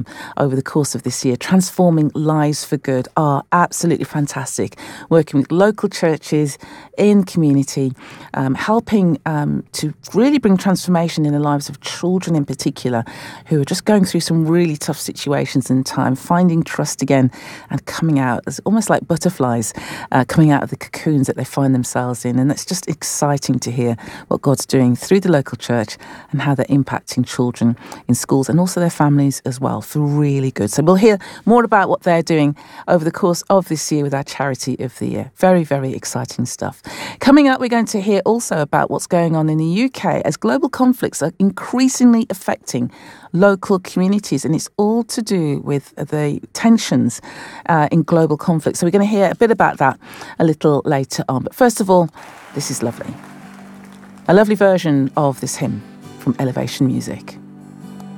over the course of this year. Transforming Lives for Good are absolutely fantastic. Working with local churches in community, helping to really bring transformation in the lives of children in particular who are just going through some really tough situations in time, finding trust again and coming out as almost like butterflies, coming out of the cocoons that they find themselves in. And it's just exciting to hear what God's doing through the local church and how they're impacting children in schools and also their families as well. Feel really good. So we'll hear more about what they're doing over the course of this year with our Charity of the Year. Very, very exciting stuff. Coming up, we're going to hear also about what's going on in the UK as global conflicts are increasingly affecting local communities, and it's all to do with the tensions in global conflict. So we're going to hear a bit about that a little later on. But first of all, this is lovely. A lovely version of this hymn from Elevation Music.